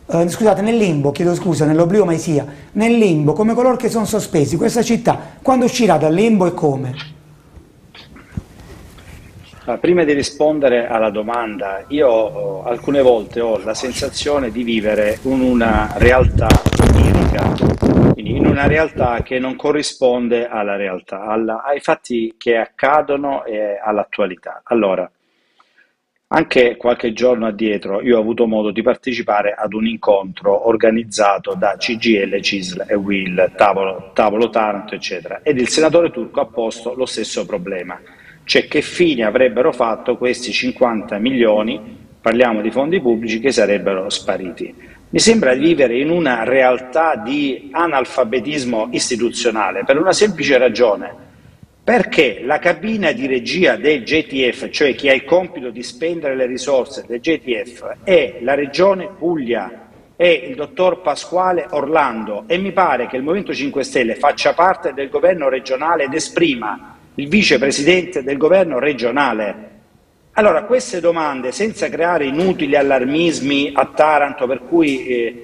scusate, nel limbo, chiedo scusa, nell'oblio mai sia, nel limbo, come coloro che sono sospesi. Questa città, quando uscirà dal limbo e come? Prima di rispondere alla domanda, io alcune volte ho la sensazione di vivere in una realtà onirica, quindi in una realtà che non corrisponde alla realtà, ai fatti che accadono e all'attualità. Allora, anche qualche giorno addietro io ho avuto modo di partecipare ad un incontro organizzato da CGIL, CISL e UIL, Tavolo Taranto, eccetera, ed il senatore Turco ha posto lo stesso problema, cioè che fine avrebbero fatto questi 50 milioni, parliamo di fondi pubblici, che sarebbero spariti. Mi sembra di vivere in una realtà di analfabetismo istituzionale per una semplice ragione. Perché la cabina di regia del JTF, cioè chi ha il compito di spendere le risorse del JTF, è la Regione Puglia, è il dottor Pasquale Orlando, e mi pare che il Movimento 5 Stelle faccia parte del governo regionale ed esprima il vicepresidente del governo regionale. Allora, queste domande, senza creare inutili allarmismi a Taranto, per cui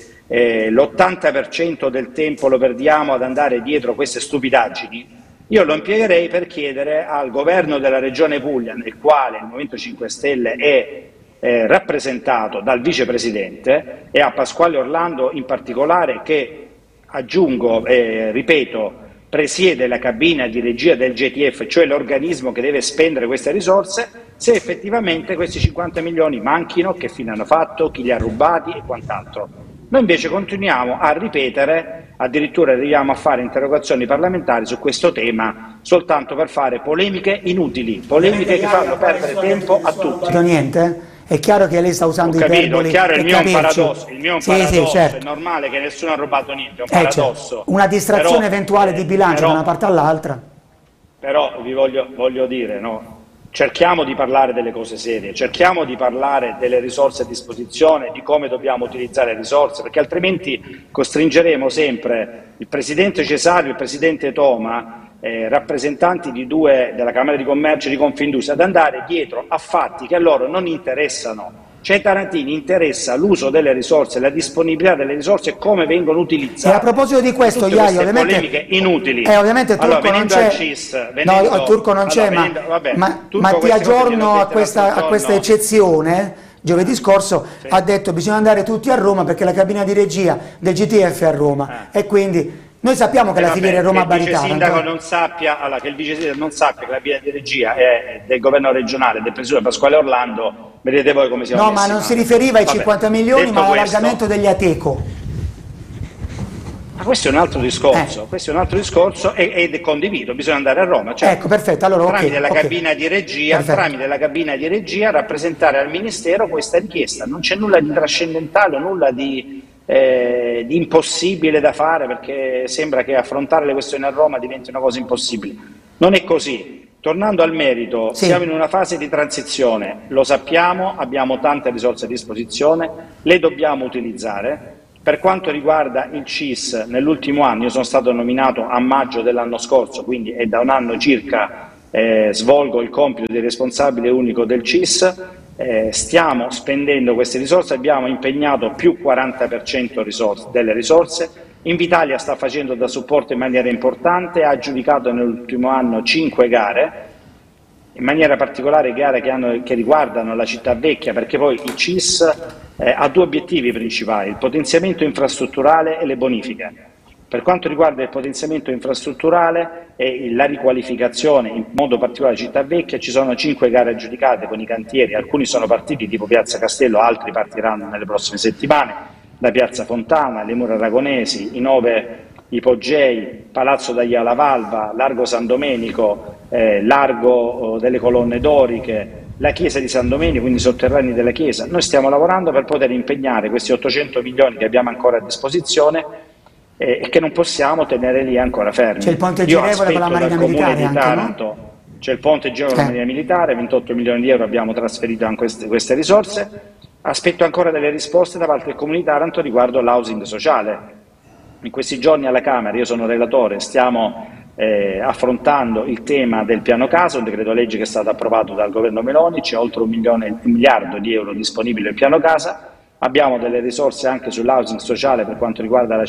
l'80% del tempo lo perdiamo ad andare dietro queste stupidaggini, io lo impiegherei per chiedere al governo della Regione Puglia, nel quale il Movimento 5 Stelle è rappresentato dal vicepresidente, e a Pasquale Orlando in particolare, che aggiungo, ripeto, presiede la cabina di regia del JTF, cioè l'organismo che deve spendere queste risorse, se effettivamente questi 50 milioni manchino, che fine hanno fatto, chi li ha rubati e quant'altro. Noi invece continuiamo a ripetere, addirittura arriviamo a fare interrogazioni parlamentari su questo tema, soltanto per fare polemiche inutili, polemiche che fanno perdere tempo a tutti. Niente? È chiaro che lei sta usando iperboli. È chiaro, il mio è un capricci. paradosso, Sì, certo. è normale che nessuno ha rubato niente, è un paradosso. Certo. Una distrazione eventuale di bilancio da una parte all'altra. Però vi voglio dire, no? Cerchiamo di parlare delle cose serie, cerchiamo di parlare delle risorse a disposizione, di come dobbiamo utilizzare le risorse, perché altrimenti costringeremo sempre il Presidente Cesario e il Presidente Toma, rappresentanti della Camera di Commercio e di Confindustria, ad andare dietro a fatti che a loro non interessano. Cioè, ai tarantini interessa l'uso delle risorse, la disponibilità delle risorse e come vengono utilizzate. E a proposito di questo, Iaio, ovviamente polemiche inutili. Ovviamente Turco non c'è. No, Turco non c'è, ma ti aggiorno a questa eccezione. Giovedì scorso ha detto bisogna andare tutti a Roma perché la cabina di regia del GTF è a Roma, e quindi noi sappiamo che la filiera è Roma Baritana. Che il vice sindaco non sappia, che il vice sindaco non sappia che la cabina di regia è del governo regionale, del presidente Pasquale Orlando, vedete voi come siamo. No, ma non si riferiva ai 50 milioni, ma all'allargamento degli Ateco. Ma questo è un altro discorso, ed condivido, bisogna andare a Roma, cioè, ecco, perfetto, allora, tramite la cabina di regia rappresentare al Ministero questa richiesta. Non c'è nulla di trascendentale, nulla di impossibile da fare, perché sembra che affrontare le questioni a Roma diventi una cosa impossibile. Non è così. Tornando al merito, siamo in una fase di transizione, lo sappiamo, abbiamo tante risorse a disposizione, le dobbiamo utilizzare. Per quanto riguarda il CIS, nell'ultimo anno, io sono stato nominato a maggio dell'anno scorso, quindi è da un anno circa svolgo il compito di responsabile unico del CIS, stiamo spendendo queste risorse, abbiamo impegnato più 40% delle risorse. Invitalia sta facendo da supporto in maniera importante, ha aggiudicato nell'ultimo anno 5 gare, in maniera particolare gare che riguardano la città vecchia, perché poi il CIS ha due obiettivi principali: il potenziamento infrastrutturale e le bonifiche. Per quanto riguarda il potenziamento infrastrutturale e la riqualificazione, in modo particolare città vecchia, ci sono 5 gare aggiudicate con i cantieri, alcuni sono partiti tipo Piazza Castello, altri partiranno nelle prossime settimane, da Piazza Fontana, le Mura Aragonesi, i 9 Ipogei, Palazzo d'Aiala Valva, Largo San Domenico, Largo delle Colonne Doriche, la chiesa di San Domenico, quindi i sotterranei della chiesa. Noi stiamo lavorando per poter impegnare questi 800 milioni che abbiamo ancora a disposizione e che non possiamo tenere lì ancora fermi. C'è il ponte girevole con la Marina Militare anche, Taranto, no? C'è il ponte girevole con la Marina Militare, 28 milioni di euro abbiamo trasferito anche queste risorse. Aspetto ancora delle risposte da parte del Comune di Taranto riguardo l'housing sociale. In questi giorni alla Camera, io sono relatore, stiamo affrontando il tema del piano casa, un decreto legge che è stato approvato dal governo Meloni, c'è oltre un miliardo di euro disponibile nel piano casa. abbiamo delle risorse anche sull'housing sociale per quanto riguarda la